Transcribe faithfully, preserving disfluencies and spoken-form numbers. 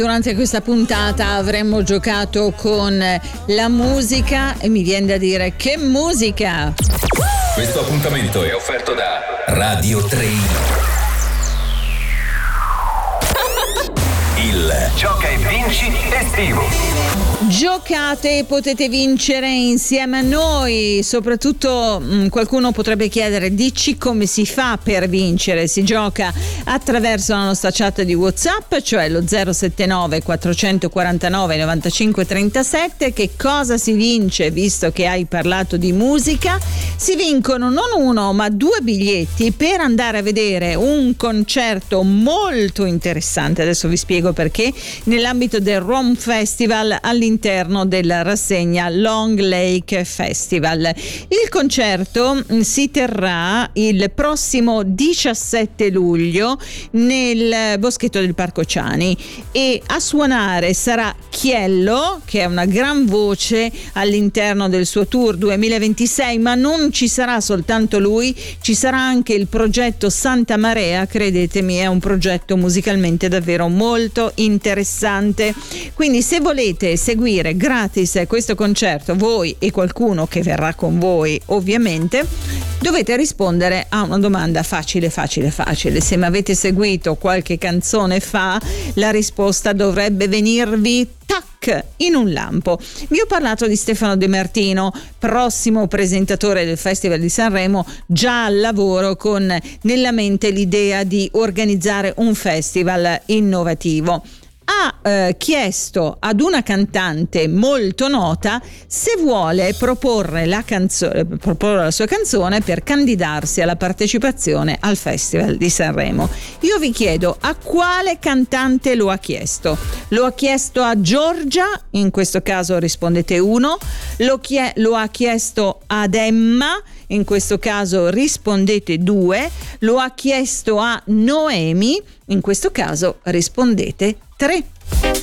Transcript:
Durante questa puntata avremmo giocato con la musica e mi viene da dire che musica! Questo appuntamento è offerto da Radio tre. Il Gioca e Vinci estivo. Giocate e potete vincere insieme a noi. Soprattutto mh, qualcuno potrebbe chiedere: dici come si fa per vincere? Si gioca attraverso la nostra chat di WhatsApp, cioè lo zero sette nove quattrocentoquarantanove novantacinque trentasette. Che cosa si vince? Visto che hai parlato di musica, si vincono non uno ma due biglietti per andare a vedere un concerto molto interessante. Adesso vi spiego perché. Nell'ambito del Rome Festival all'interno della rassegna Long Lake Festival. Il concerto si terrà il prossimo diciassette luglio nel boschetto del Parco Ciani e a suonare sarà Chiello, che è una gran voce all'interno del suo tour duemilaventisei, ma non ci sarà soltanto lui, ci sarà anche il progetto Santa Marea. Credetemi, è un progetto musicalmente davvero molto interessante. Quindi se volete seguire gratis questo concerto, voi e qualcuno che verrà con voi ovviamente, dovete rispondere a una domanda facile facile facile. Se mi avete seguito qualche canzone fa, la risposta dovrebbe venirvi tac in un lampo. Vi ho parlato di Stefano De Martino, prossimo presentatore del Festival di Sanremo, già al lavoro con nella mente l'idea di organizzare un festival innovativo. Ha eh, chiesto ad una cantante molto nota se vuole proporre la, canzone, proporre la sua canzone per candidarsi alla partecipazione al Festival di Sanremo. Io vi chiedo: a quale cantante lo ha chiesto? Lo ha chiesto a Giorgia, in questo caso rispondete uno, lo, chie- lo ha chiesto ad Emma, in questo caso rispondete due, lo ha chiesto a Noemi, in questo caso rispondete tre.